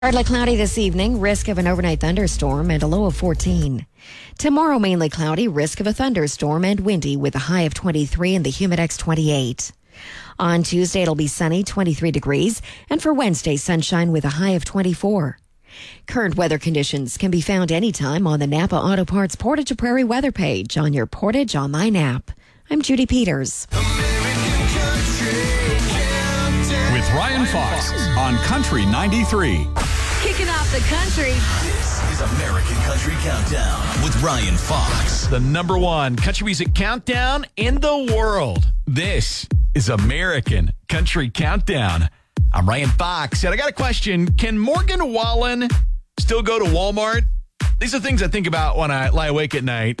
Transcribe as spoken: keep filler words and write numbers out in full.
Partly cloudy this evening, risk of an overnight thunderstorm and a low of fourteen. Tomorrow, mainly cloudy, risk of a thunderstorm and windy with a high of twenty-three and the Humidex twenty-eight. On Tuesday, it'll be sunny, twenty-three degrees, and for Wednesday, sunshine with a high of twenty-four. Current weather conditions can be found anytime on the Napa Auto Parts Portage to Prairie weather page on your Portage Online app. I'm Judy Peters. With Ryan Fox on Country ninety-three. Kicking off the country. This is American Country Countdown with Ryan Fox. The number one country music countdown in the world. This is American Country Countdown. I'm Ryan Fox, and I got a question. Can Morgan Wallen still go to Walmart? These are things I think about when I lie awake at night.